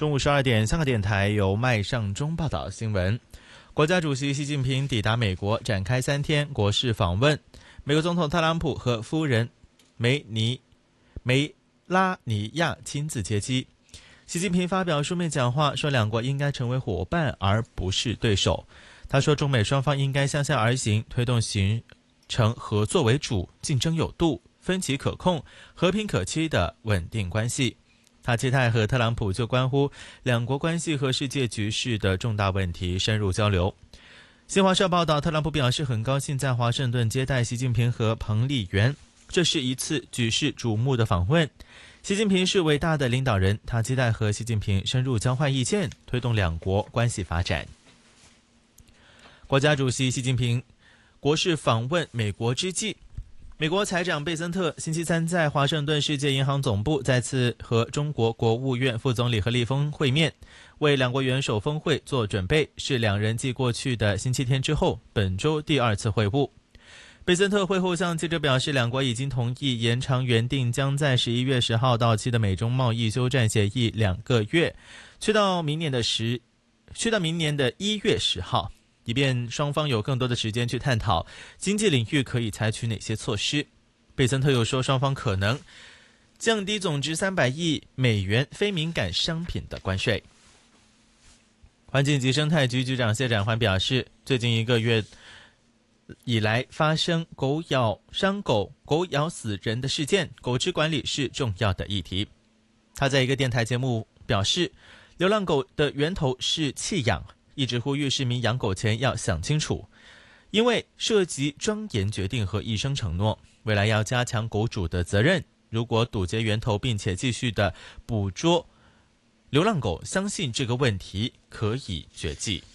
中午12点，香港电台由麦尚中报道新闻。国家主席习近平抵达美国，展开3天国事访问。美国总统特朗普和夫人梅拉尼亚亲自接机。习近平发表书面讲话，说两国应该成为伙伴而不是对手。他说，中美双方应该相向而行，推动形成合作为主、竞争有度、分歧可控、和平可期的稳定关系。他期待和特朗普就关乎两国关系和世界局势的重大问题深入交流。新华社报道，特朗普表示很高兴在华盛顿接待习近平和彭丽媛，这是一次举世瞩目的访问。习近平是伟大的领导人，他期待和习近平深入交换意见，推动两国关系发展。国家主席习近平国事访问美国之际，美国财长贝森特星期三在华盛顿世界银行总部再次和中国国务院副总理何立峰会面，为两国元首峰会做准备，是两人继过去的星期天之后本周第2次会晤。贝森特会后向记者表示，两国已经同意延长原定将在11月10号到期的美中贸易休战协议2个月，去到明年的1月10号，以便双方有更多的时间去探讨经济领域可以采取哪些措施。贝森特又说，双方可能降低总值300亿美元非敏感商品的关税。环境及生态局局长谢展寰表示，最近1个月以来发生伤狗、狗咬死人的事件，狗只管理是重要的议题。他在一个电台节目表示，流浪狗的源头是弃养，一直呼吁市民养狗前要想清楚，因为涉及庄严决定和一生承诺，未来要加强狗主的责任。如果堵截源头并且继续的捕捉流浪狗，相信这个问题可以绝迹。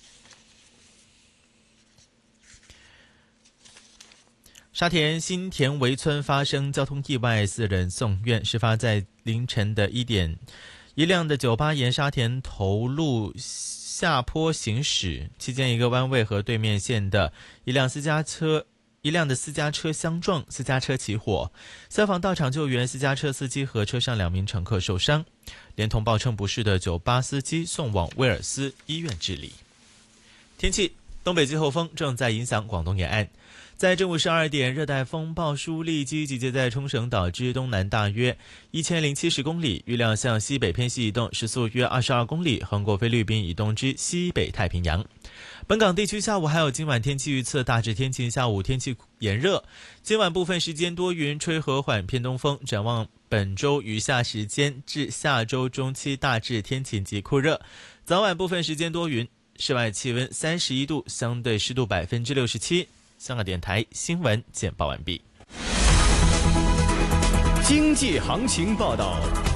沙田新田围村发生交通意外，4人送院。事发在凌晨的1点，一辆的酒吧沿沙田头路下坡行驶，期间一个弯位和对面线的一辆私家车相撞，私家车起火，消防到场救援，私家车司机和车上2名乘客受伤，连同报称不适的酒吧司机送往威尔斯医院治理。天气，东北季候风正在影响广东沿岸。在正午12点，热带风暴舒利基集结在冲绳岛之东南大约1070公里，预料向西北偏西移动，时速约22公里，横过菲律宾以东之西北太平洋。本港地区下午还有今晚天气预测，大致天晴，下午天气炎热，今晚部分时间多云，吹和缓偏东风。展望本周余下时间至下周中期大致天晴及酷热，早晚部分时间多云，室外气温31度，相对湿度67%。香港电台新闻简报完毕。 经济行情报道。